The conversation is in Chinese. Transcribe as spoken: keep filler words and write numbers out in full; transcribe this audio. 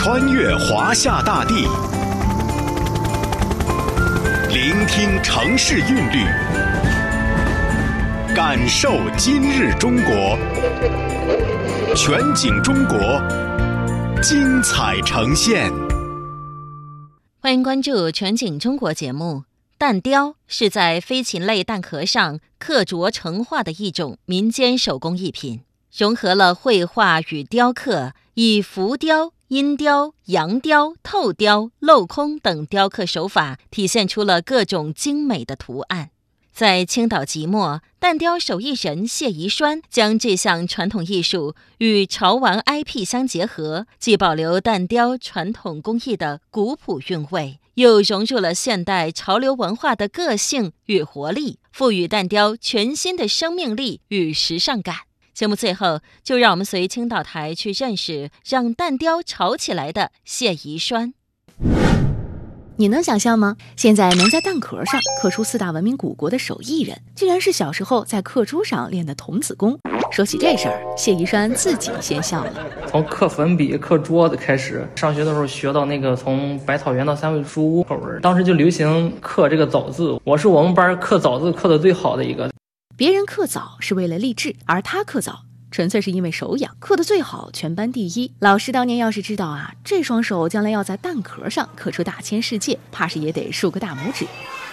穿越华夏大地，聆听城市韵律，感受今日中国。全景中国，精彩呈现。 欢迎关注全景中国节目。蛋雕是在飞禽类蛋壳上刻琢成画的一种民间手工艺品，融合了绘画与雕刻，以浮雕、阴雕、阳雕、透雕、镂空等雕刻手法，体现出了各种精美的图案。在青岛即墨，蛋雕手艺人谢宜栓将这项传统艺术与潮玩 I P 相结合，既保留蛋雕传统工艺的古朴韵味，又融入了现代潮流文化的个性与活力，赋予蛋雕全新的生命力与时尚感。节目最后，就让我们随青岛台去认识让蛋雕潮起来的谢宜栓。 你能想象吗？现在能在蛋壳上刻出四大文明古国的手艺人，竟然是小时候在刻珠上练的童子功。说起这事儿，谢宜栓自己先笑了。 从刻粉笔、刻桌子开始，上学的时候学到那个从百草园到三味书屋口文，当时就流行刻这个枣字，我是我们班刻枣字刻的最好的一个。 别人刻枣是为了励志，而他刻枣纯粹是因为手痒，刻得最好，全班第一。老师当年要是知道啊，这双手将来要在蛋壳上刻出大千世界，怕是也得竖个大拇指。